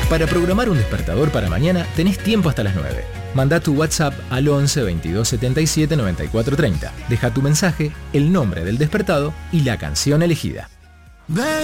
Para programar un despertador para mañana tenés tiempo hasta las 9. Manda tu WhatsApp al 11 22 77 94 30. Deja tu mensaje, el nombre del despertado y la canción elegida.